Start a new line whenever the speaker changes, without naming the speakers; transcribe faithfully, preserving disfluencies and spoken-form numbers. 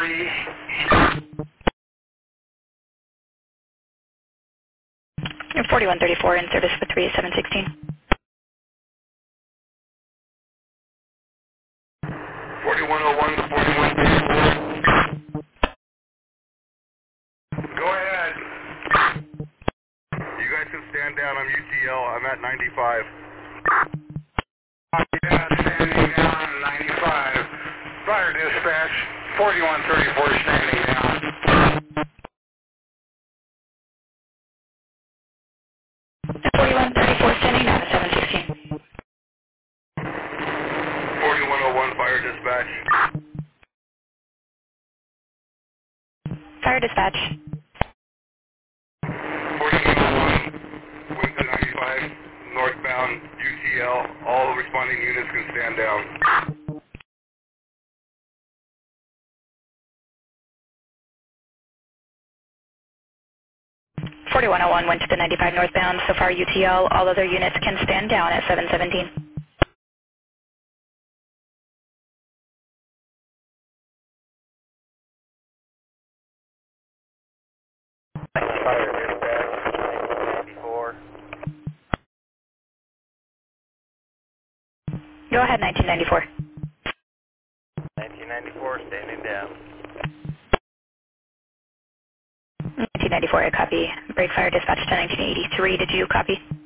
three.
You're forty-one thirty-four in service with three seven one six.
forty-one oh one to forty-one thirty-four. Go ahead. You guys can stand down. I'm U T L. I'm at ninety-five. Yeah, standing down at ninety-five. Fire dispatch. forty-one thirty-four standing down.
forty-one thirty-four standing down at seven sixteen.
forty-one oh one fire dispatch.
Fire dispatch.
forty-one oh one, wind to ninety-five, northbound U T L. All responding units can stand down.
forty-one oh one went to the ninety-five northbound, so far U T L. All other units can stand down at seven seventeen.
Fire dispatch, nineteen ninety-four.
Go ahead, nineteen ninety-four.
nineteen ninety-four, standing down.
nineteen ninety-four, I copy. Break fire dispatch to nineteen eighty-three, did you copy?